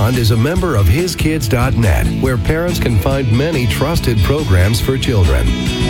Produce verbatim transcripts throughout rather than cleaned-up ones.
Pond is a member of his kids dot net, where parents can find many trusted programs for children.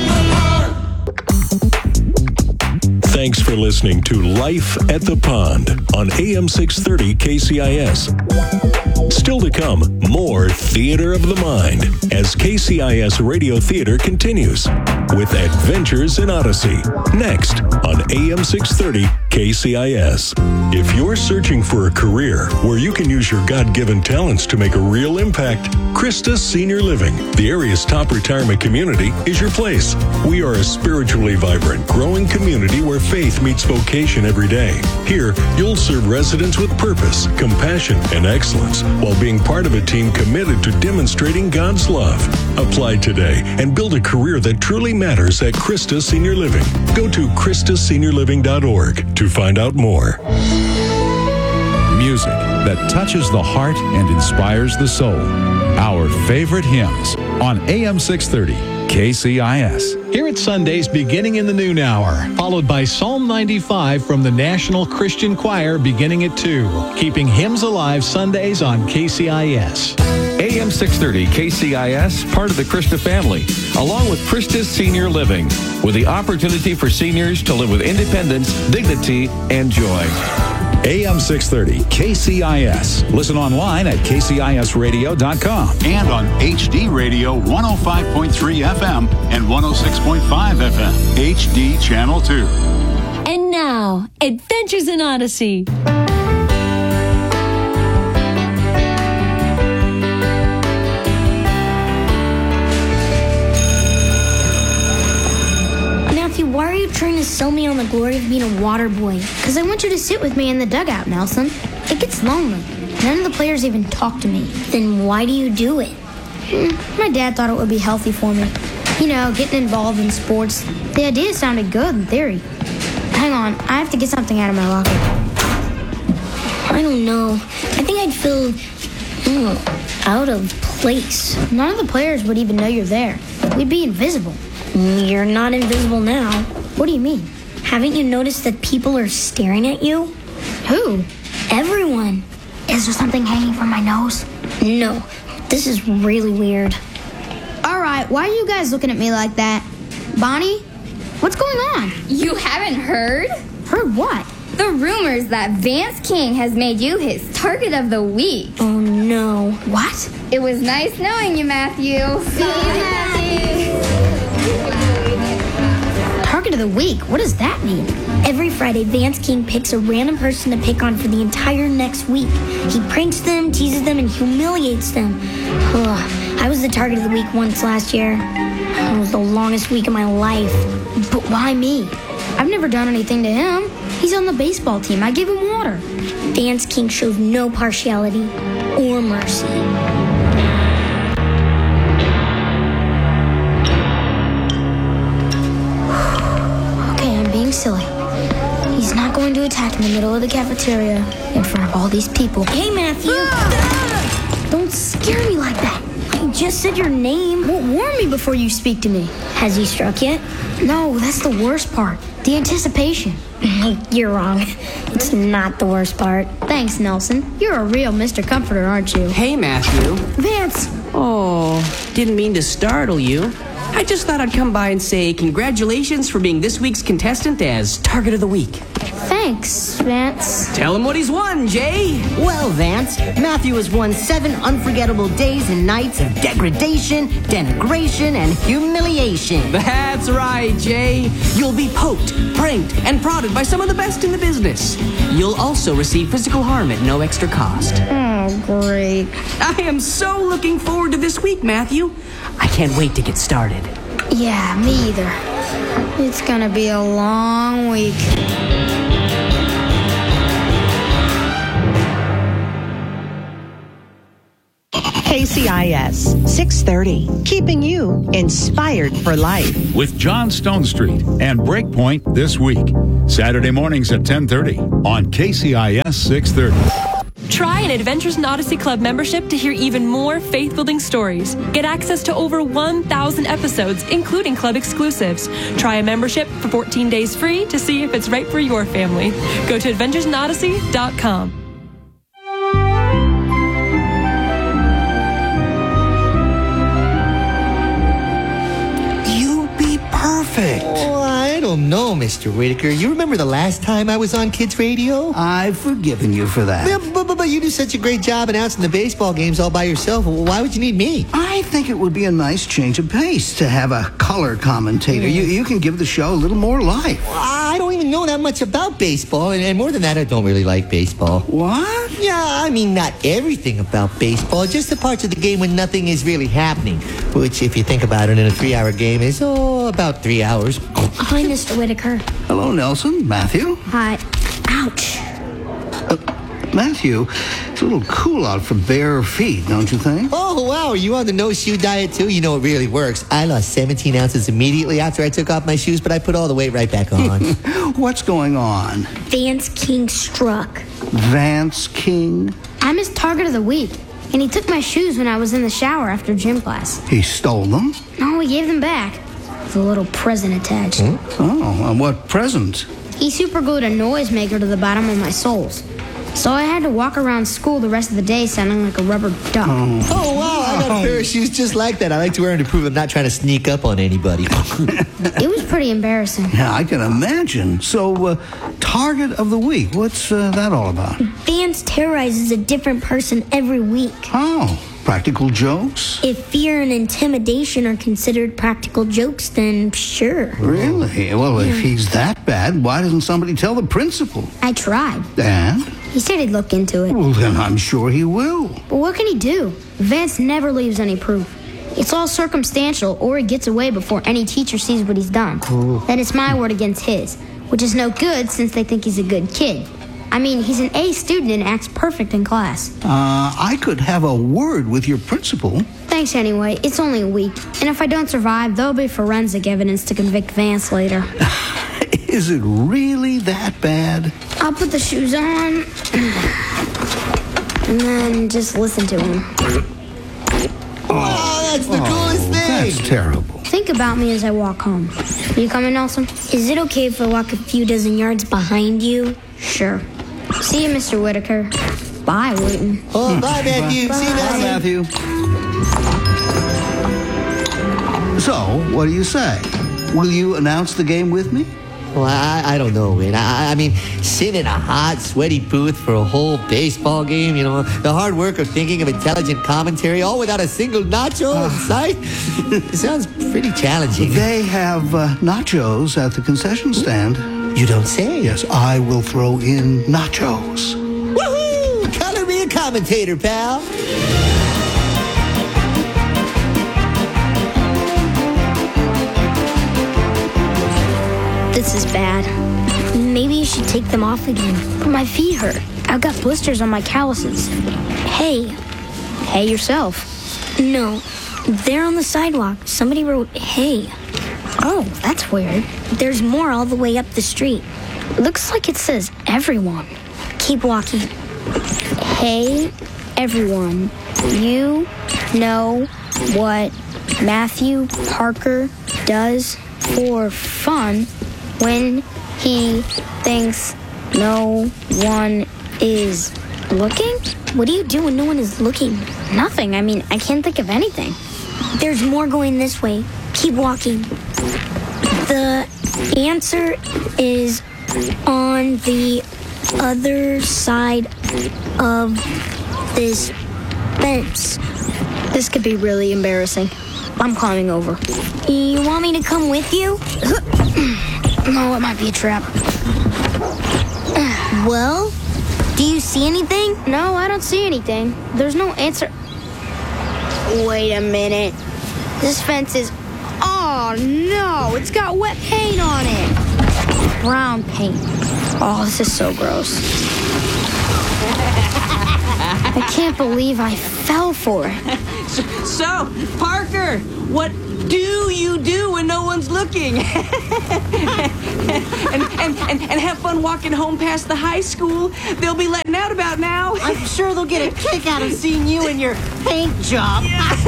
Thanks for listening to Life at the Pond on A M six thirty K C I S. Still to come, more Theater of the Mind as K C I S Radio Theater continues with Adventures in Odyssey, next on A M six thirty K C I S. If you're searching for a career where you can use your God-given talents to make a real impact, Christus Senior Living, the area's top retirement community, is your place. We are a spiritually vibrant, growing community where faith meets vocation every day. Here, you'll serve residents with purpose, compassion, and excellence while being part of a team committed to demonstrating God's love. Apply today and build a career that truly matters at Christus Senior Living. Go to Christus Senior Living dot org to find out more. Music that touches the heart and inspires the soul. Our favorite hymns on A M six thirty K C I S. Here at Sundays beginning in the noon hour, followed by Psalm ninety-five from the National Christian Choir beginning at two. Keeping hymns alive Sundays on K C I S. A M six thirty K C I S, part of the Christa family, along with Christus Senior Living, with the opportunity for seniors to live with independence, dignity, and joy. A M six thirty K C I S. Listen online at K C I S radio dot com. And on H D Radio one oh five point three F M and one oh six point five F M. H D Channel two. And now, Adventures in Odyssey. Why are you trying to sell me on the glory of being a water boy? Because I want you to sit with me in the dugout, Nelson. It gets lonely. None of the players even talk to me. Then why do you do it? Hmm, my dad thought it would be healthy for me. You know, getting involved in sports. The idea sounded good in theory. Hang on, I have to get something out of my locker. I don't know. I think I'd feel oh, out of place. None of the players would even know you're there. We'd be invisible. You're not invisible now. What do you mean? Haven't you noticed that people are staring at you? Who? Everyone. Is there something hanging from my nose? No. This is really weird. All right, why are you guys looking at me like that? Bonnie, what's going on? You haven't heard? Heard what? The rumors that Vance King has made you his target of the week. Oh, no. What? It was nice knowing you, Matthew. See you, Matthew. Target of the week? What does that mean? Every Friday, Vance King picks a random person to pick on for the entire next week. He pranks them, teases them, and humiliates them. Ugh, I was the target of the week once last year. It was the longest week of my life. But why me? I've never done anything to him. He's on the baseball team. I give him water. Vance King shows no partiality or mercy. Silly. He's not going to attack in the middle of the cafeteria in front of all these people. Hey, Matthew! Ah! Don't scare me like that. I just said your name. Well, warn me before you speak to me. Has he struck yet? No, that's the worst part. The anticipation. You're wrong. It's not the worst part. Thanks, Nelson. You're a real Mister Comforter, aren't you? Hey, Matthew. Vance! Oh, didn't mean to startle you. I just thought I'd come by and say congratulations for being this week's contestant as Target of the Week. Thanks, Vance. Tell him what he's won, Jay. Well, Vance, Matthew has won seven unforgettable days and nights of degradation, denigration, and humiliation. That's right, Jay. You'll be poked, pranked, and prodded by some of the best in the business. You'll also receive physical harm at no extra cost. Oh, great. I am so looking forward to this week, Matthew. I can't wait to get started. Yeah, me either. It's gonna be a long week. K C I S six thirty, keeping you inspired for life. With John Stone Street and Breakpoint this week. Saturday mornings at ten thirty on K C I S six thirty. Try an Adventures in Odyssey Club membership to hear even more faith-building stories. Get access to over one thousand episodes, including club exclusives. Try a membership for fourteen days free to see if it's right for your family. Go to adventures in odyssey dot com. perfect. Oh, I don't know, Mister Whitaker. You remember the last time I was on Kids Radio? I've forgiven you for that. Yeah, but, but, but you do such a great job announcing the baseball games all by yourself. Why would you need me? I think it would be a nice change of pace to have a color commentator. Mm. You, you can give the show a little more life. Well, I don't even know that much about baseball, and, and more than that, I don't really like baseball. What? Yeah, I mean, not everything about baseball, just the parts of the game when nothing is really happening, which, if you think about it, in a three-hour game is, oh, about three hours. Hi, Mister Whitaker. Hello, Nelson. Matthew. Hi. Ouch. Uh, Matthew, it's a little cool out for bare feet, don't you think? Oh, wow. Are you on the no-shoe diet, too? You know, it really works. I lost seventeen ounces immediately after I took off my shoes, but I put all the weight right back on. What's going on? Vance King struck. Vance King? I'm his target of the week, and he took my shoes when I was in the shower after gym class. He stole them? No, he gave them back. With a little present attached. Hmm? Oh, and what present? He superglued a noisemaker to the bottom of my soles. So I had to walk around school the rest of the day sounding like a rubber duck. Oh, oh wow, I got a pair of shoes just like that. I like to wear them to prove I'm not trying to sneak up on anybody. It was pretty embarrassing. Yeah, I can imagine. So, uh, target of the week, what's uh, that all about? Vance terrorizes a different person every week. Oh, practical jokes? If fear and intimidation are considered practical jokes, then sure. Really? Well, if he's that bad, why doesn't somebody tell the principal? I tried. And? He said he'd look into it. Well, then I'm sure he will. But what can he do? Vance never leaves any proof. It's all circumstantial, or he gets away before any teacher sees what he's done. Ooh. Then it's my word against his, which is no good since they think he's a good kid. I mean, he's an A student and acts perfect in class. Uh, I could have a word with your principal. Thanks anyway. It's only a week. And if I don't survive, there'll be forensic evidence to convict Vance later. Is it really that bad? I'll put the shoes on and then just listen to him. Oh, that's the oh, coolest thing. That's terrible. Think about me as I walk home. You coming, Nelson? Is it okay if I walk a few dozen yards behind you? Sure. See you, Mister Whitaker. Bye, Wheaton. Oh, hmm. bye, Matthew. Bye. See you, Matthew. Matthew. So, what do you say? Will you announce the game with me? Well, I, I don't know, Wayne. I, I mean, sitting in a hot, sweaty booth for a whole baseball game, you know, the hard work of thinking of intelligent commentary, all without a single nacho uh, in sight, it sounds pretty challenging. They have uh, nachos at the concession stand. You don't say? Yes, I will throw in nachos. Woohoo! Color me a commentator, pal. This is bad. Maybe you should take them off again. But my feet hurt. I've got blisters on my calluses. Hey. Hey yourself. No. They're on the sidewalk. Somebody wrote, hey. Oh, that's weird. There's more all the way up the street. Looks like it says everyone. Keep walking. Hey, everyone. You know what Matthew Parker does for fun when he thinks no one is looking? What do you do when no one is looking? Nothing. I mean, I can't think of anything. There's more going this way. Keep walking. The answer is on the other side of this fence. This could be really embarrassing. I'm climbing over. You want me to come with you? No, it might be a trap. Well, do you see anything? No, I don't see anything. There's no answer. Wait a minute. This fence is... Oh, no! It's got wet paint on it! Brown paint. Oh, this is so gross. I can't believe I fell for it. So, so, Parker, what do you do when no one's looking? and, and, and, and have fun walking home past the high school they'll be letting out about now. I'm sure they'll get a kick out of seeing you in your paint job.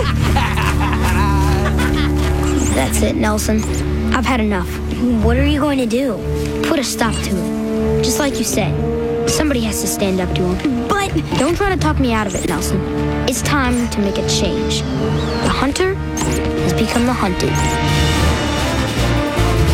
That's it, Nelson. I've had enough. What are you going to do? Put a stop to it. Just like you said. Somebody has to stand up to him. But... Don't try to talk me out of it, Nelson. It's time to make a change. The hunter has become the hunted.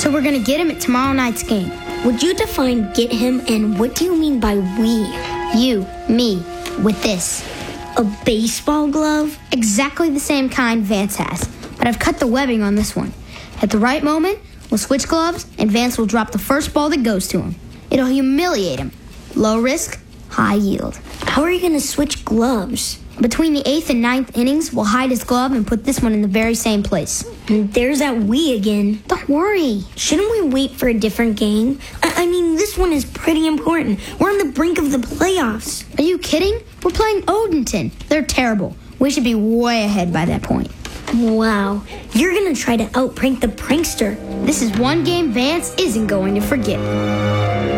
So we're gonna get him at tomorrow night's game. Would you define get him, and what do you mean by we? You, me, with this. A baseball glove? Exactly the same kind Vance has, but I've cut the webbing on this one. At the right moment, we'll switch gloves, and Vance will drop the first ball that goes to him. It'll humiliate him. Low risk, high yield. How are you going to switch gloves? Between the eighth and ninth innings, we'll hide his glove and put this one in the very same place. And there's that we again. Don't worry. Shouldn't we wait for a different game? I, I mean, this one is pretty important. We're on the brink of the playoffs. Are you kidding? We're playing Odenton. They're terrible. We should be way ahead by that point. Wow. You're going to try to outprank the prankster. This is one game Vance isn't going to forget.